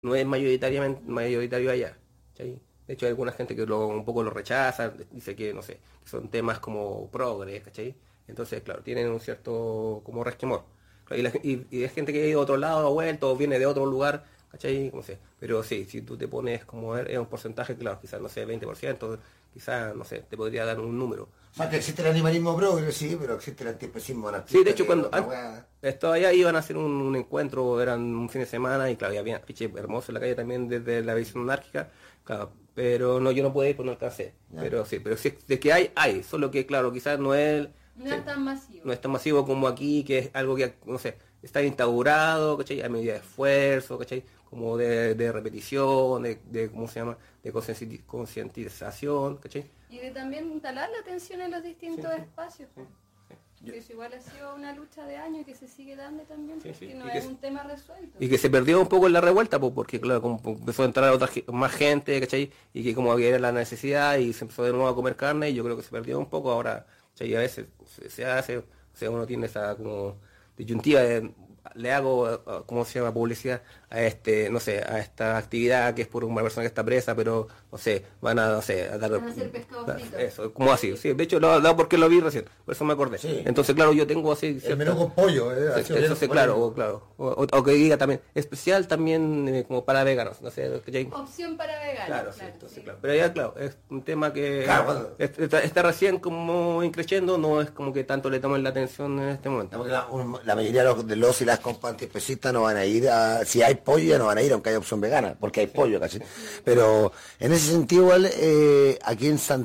no es mayoritario allá, ¿cachai? De hecho hay alguna gente que un poco lo rechaza, dice que, no sé, que son temas como progres, ¿cachai? Entonces, claro, tienen un cierto como resquemor. Claro, y hay gente que ha ido a otro lado, ha vuelto, o viene de otro lugar, ¿cachai? No sé. Pero sí, si tú te pones como es un porcentaje, claro, quizás, no sé, 20%, quizás, no sé, te podría dar un número. O sea, que existe el animalismo progre, sí, pero existe el antiespecismo Sí, anarquista, de hecho, que es cuando otra weá. estaba allá iban a hacer un encuentro, eran un fin de semana, y claro, y había afiche hermoso en la calle también desde la visión anárquica, claro, pero no, yo no pude ir, pues no alcancé. Ya. Pero sí, de que hay, solo que claro, quizás No sí, es tan masivo. no es tan masivo como aquí, que es algo que, no sé, está instaurado, ¿cachai? A medida de esfuerzo, ¿cachai? Como de repetición, ¿cómo se llama? De concientización, ¿cachai? Y de también instalar la atención en los distintos Sí, espacios. sí. Que eso igual ha sido una lucha de años y que se sigue dando también, Sí, sí. porque no es un tema resuelto. Y que se perdió un poco en la revuelta, pues, porque claro, como empezó a entrar más gente, ¿cachai? Y que como había la necesidad y se empezó de nuevo a comer carne, y yo creo que se perdió un poco ahora, ¿cachai? Y a veces se hace, o sea, uno tiene esa como disyuntiva de, le hago, ¿cómo se llama? Publicidad a no sé, a esta actividad que es por una persona que está presa, pero, no sé, van a, no sé, a dar... Van a hacer pescado frito. Eso, como así, sí, de hecho lo porque lo vi recién, por eso me acordé. Sí. Entonces, claro, yo tengo así... El menú con pollo, Sí, así eso sí, claro, claro. O que diga también, especial también como para veganos, no sé, ¿cachai? Opción para veganos. Claro, sí, entonces, claro. Pero ya, claro, es un tema que Claro, bueno. está recién como increciendo, no es como que tanto le tomen la atención en este momento. Porque la mayoría de los y las compas antiespecistas no van a ir a... Si hay pollo ya no van a ir, aunque haya opción vegana, porque hay pollo, ¿cachai? Pero en ese sentido igual, aquí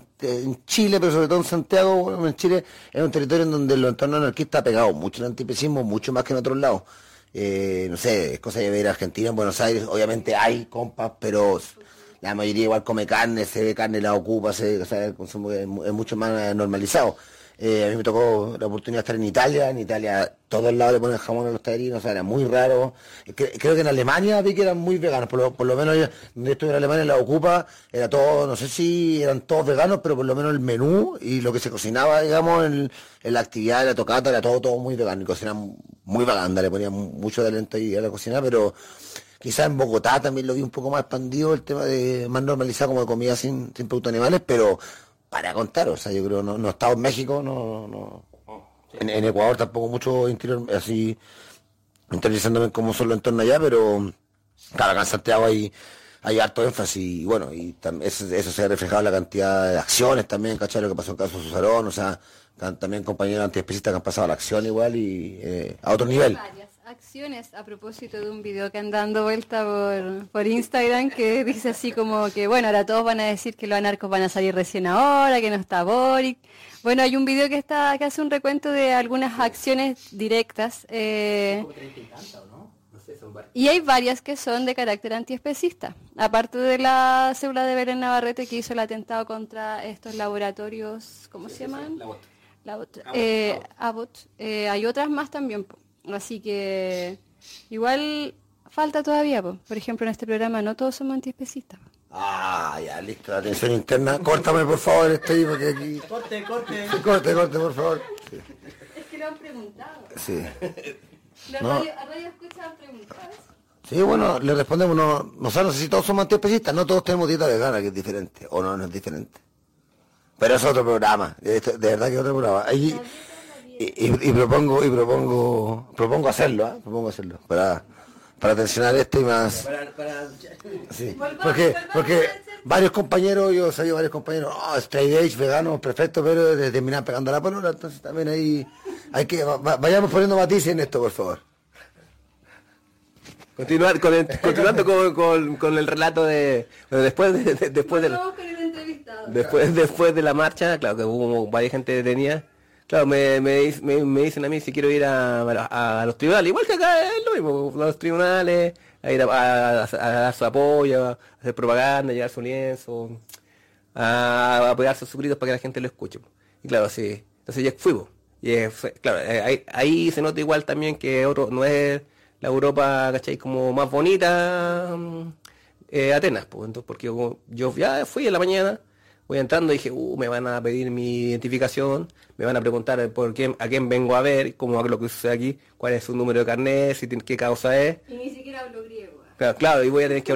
en Chile, pero sobre todo en Santiago, bueno, en Chile, es un territorio en donde los entornos anarquistas ha pegado mucho el antiespecismo, mucho más que en otros lados. No sé, es cosa de ver a Argentina, en Buenos Aires, obviamente hay compas, pero la mayoría igual come carne, se ve carne, la ocupa, o sea, el consumo es mucho más normalizado. A mí me tocó la oportunidad de estar en Italia todos lados le ponen jamón a los tallarines, o sea, era muy raro. Creo que en Alemania vi que eran muy veganos, por lo menos yo, donde estuve en Alemania, en la Ocupa, era todo, no sé si eran todos veganos, pero por lo menos el menú y lo que se cocinaba, digamos, en la actividad de la tocata, era todo muy vegano, y cocinaban muy vaganda, le ponían mucho talento ahí a la cocina, pero quizás en Bogotá también lo vi un poco más expandido, el tema de más normalizado como de comida sin productos animales, pero para contar, o sea, yo creo, no he estado en México, no. En Ecuador tampoco mucho interior, así, interesándome en cómo son los entornos allá, pero claro, acá en Santiago hay harto énfasis, y bueno, y eso se ha reflejado en la cantidad de acciones también, ¿cachai? Lo que pasó en el caso de Susarón, o sea, también compañeros antiespecistas que han pasado a la acción igual y a otro nivel. Varias acciones a propósito de un video que han dando vuelta por Instagram que dice así como que bueno, ahora todos van a decir que los anarcos van a salir recién ahora, que no está Boric. Bueno, hay un video que hace un recuento de algunas acciones directas Como 30 y tantas, ¿o no? No sé, son varias. y hay varias que son de carácter antiespecista. Aparte de la célula de Belén Navarrete que hizo el atentado contra estos laboratorios, ¿cómo se llaman? Abbott. Hay otras más también, po. Así que igual falta todavía, po. Por ejemplo, en este programa no todos somos antiespecistas. Ah, ya, listo, la atención interna. Córtame, por favor, porque aquí... Corte. Sí, corte, por favor. Sí. Es que lo han preguntado. Sí. La No. radio escucha han preguntado eso. Sí, bueno, le respondemos, no sé si todos somos antiespecistas, no todos tenemos dieta vegana, que es diferente, o no es diferente. Pero es otro programa, de verdad que es otro programa. Y propongo hacerlo, propongo hacerlo, para tensionar esto y más. Sí, porque varios compañeros, yo sabía varios compañeros, straight edge, veganos, perfecto, pero de terminar pegando la palabra, entonces también ahí hay que, vayamos poniendo matices en esto, por favor. Continuando con el relato de bueno, después de la marcha, claro que hubo varias gente detenida. Claro, me dicen a mí si quiero ir a los tribunales, igual que acá es lo mismo, a los tribunales, a ir a dar su apoyo, a hacer propaganda, llevar su lienzo, a apoyar sus gritos para que la gente lo escuche. Y claro, sí, entonces ya fuimos. Y claro, ahí se nota igual también que otro no es la Europa, ¿cachai? Como más bonita, Atenas, pues, entonces, porque yo ya fui en la mañana, voy entrando y dije, me van a pedir mi identificación, me van a preguntar a quién vengo a ver, cómo hago lo que sucede aquí, cuál es su número de carnet, qué causa es. Y ni siquiera hablo griego. Claro, y voy a tener que